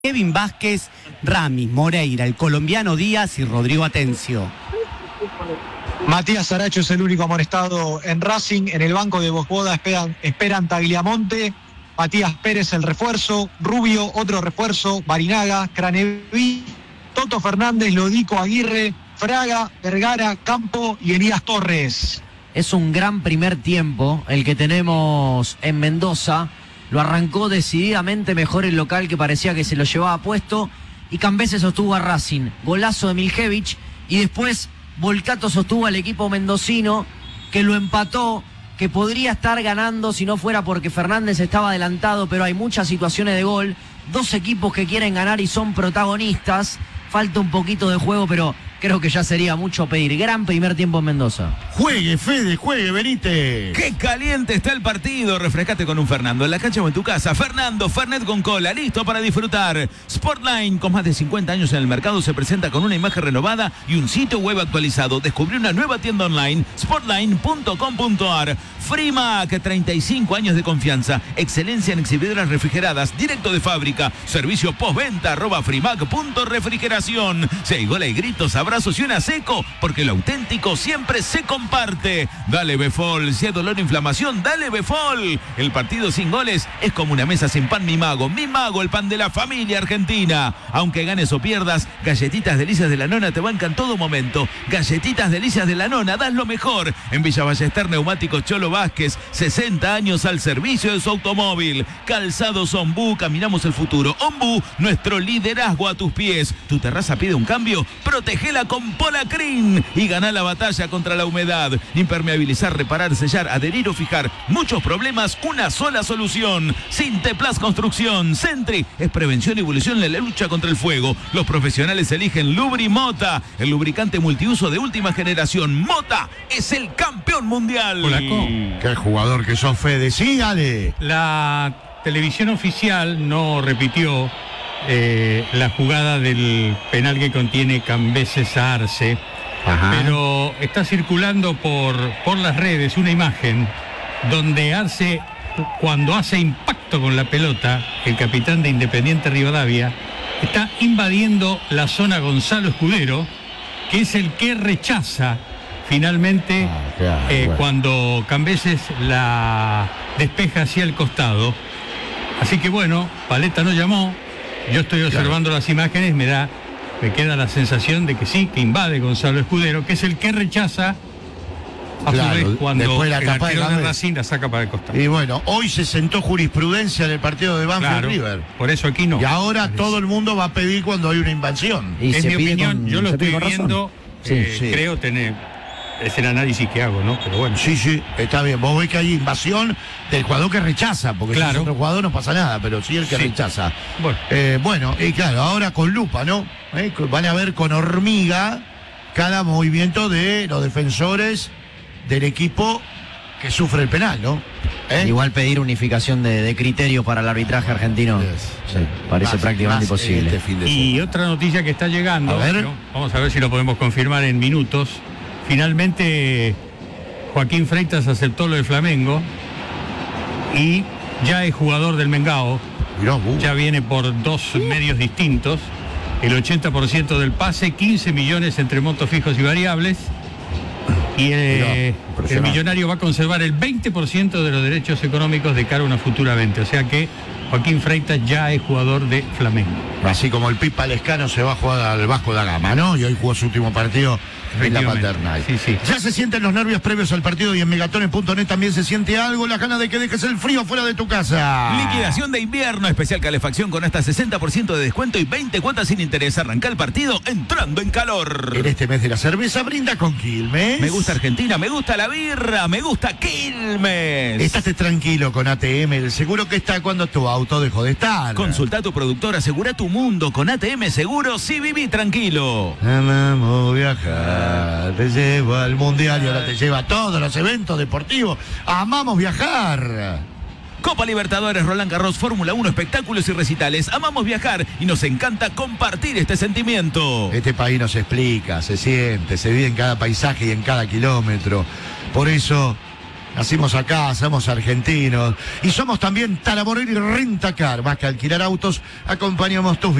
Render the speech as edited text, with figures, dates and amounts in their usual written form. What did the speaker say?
Kevin Vázquez, Ramis, Moreira, el colombiano Díaz y Rodrigo Atencio. Matías Aracho es el único amonestado en Racing. En el banco de Bosboda esperan Tagliamonte, Matías Pérez el refuerzo, Rubio otro refuerzo, Barinaga, Craneví, Toto Fernández, Lodico Aguirre, Fraga, Vergara, Campo y Elías Torres. Es un gran primer tiempo el que tenemos en Mendoza. Lo arrancó decididamente mejor el local, que parecía que se lo llevaba puesto, y Cambese sostuvo a Racing. Golazo de Miljevich, y después Volcato sostuvo al equipo mendocino, que lo empató, que podría estar ganando si no fuera porque Fernández estaba adelantado, pero hay muchas situaciones de gol. Dos equipos que quieren ganar y son protagonistas. Falta un poquito de juego, pero creo que ya sería mucho pedir. Gran primer tiempo en Mendoza. Juegue, Fede, juegue, venite. ¡Qué caliente está el partido! Refrescate con un Fernando en la cancha o en tu casa. Fernando, Fernet con cola, listo para disfrutar. Sportline, con más de 50 años en el mercado, se presenta con una imagen renovada y un sitio web actualizado. Descubrí una nueva tienda online, sportline.com.ar. Frimac, 35 años de confianza. Excelencia en exhibidoras refrigeradas, directo de fábrica. Servicio postventa, @frimac.refrigeración. Si hay gola y gritos, abrazos y una seco, porque lo auténtico siempre se comparte. Dale Befol, si hay dolor o inflamación, dale Befol. El partido sin goles es como una mesa sin pan. Mi Mago, el pan de la familia argentina. Aunque ganes o pierdas, Galletitas Delicias de la Nona te bancan todo momento. Galletitas Delicias de la Nona, das lo mejor. En Villa Ballester, Neumáticos Cholo Vázquez, 60 años al servicio de su automóvil. Calzados Ombú, caminamos el futuro. Ombú, nuestro liderazgo a tus pies. ¿Tu terraza pide un cambio? Protegela con Polacrin y gana la batalla contra la humedad. Impermeabilizar, reparar, sellar, adherir o fijar. Muchos problemas, una sola solución. Sinteplas Construcción. Sentry es prevención y evolución en la lucha contra el fuego. Los profesionales eligen Lubrimota, el lubricante multiuso de última generación. Mota es el campeón mundial. Polaco. Qué jugador que sos, Fede. Sígale. La televisión oficial no repitió la jugada del penal que contiene Cambeses a Arce. Ajá. Pero está circulando por las redes una imagen donde Arce, cuando hace impacto con la pelota, el capitán de Independiente Rivadavia, está invadiendo la zona Gonzalo Escudero, que es el que rechaza finalmente bueno, cuando Cambeses la despeja hacia el costado. Así que bueno, Paletta no llamó. Yo estoy observando las imágenes, me queda la sensación de que sí, que invade Gonzalo Escudero, que es el que rechaza a su vez cuando el arquero de Racing la saca para el costado. Y bueno, hoy se sentó jurisprudencia en el partido de Banfield River. Por eso aquí no. Y ahora todo el mundo va a pedir cuando hay una invasión. En mi opinión, yo lo estoy viendo, creo tener... Es el análisis que hago, ¿no? Pero bueno. Sí, está bien. Vos ves que hay invasión del jugador que rechaza, porque si es otro jugador no pasa nada, pero sí el que rechaza. Bueno, y claro, ahora con lupa, ¿no? Van a ver con hormiga cada movimiento de los defensores del equipo que sufre el penal, ¿no? Igual pedir unificación de criterio para el arbitraje argentino parece prácticamente imposible. Y otra noticia que está llegando, ¿no? Vamos a ver si lo podemos confirmar en minutos. Finalmente Joaquín Freitas aceptó lo de Flamengo y ya es jugador del Mengao. Ya viene por dos medios distintos. El 80% del pase, 15 millones entre montos fijos y variables. Y el millonario va a conservar el 20% de los derechos económicos de cara a una futura venta. O sea que Joaquín Freitas ya es jugador de Flamengo. Así como el Pipa Lescano se va a jugar al Vasco da Gama, ¿no? Y hoy jugó su último partido en la Paternal. Sí. Ya se sienten los nervios previos al partido y en megatones.net también se siente algo, la gana de que dejes el frío fuera de tu casa. Liquidación de invierno, especial calefacción con hasta 60% de descuento y 20 cuotas sin interés. Arranca el partido entrando en calor. En este mes de la cerveza brinda con Quilmes. Me gusta Argentina, me gusta la birra, me gusta Quilmes. Estate tranquilo con ATM, el seguro que está cuando tu auto dejó de estar. Consulta a tu productor, asegura tu mundo con ATM Seguros y viví tranquilo. Amamos viajar. Te lleva al mundial y ahora te lleva a todos los eventos deportivos. Amamos viajar. Copa Libertadores, Roland Garros, Fórmula 1, espectáculos y recitales. Amamos viajar y nos encanta compartir este sentimiento. Este país nos explica, se siente, se vive en cada paisaje y en cada kilómetro. Por eso Nacimos acá, somos argentinos. Y somos también Talaborelli Rentacar. Más que alquilar autos, acompañamos tus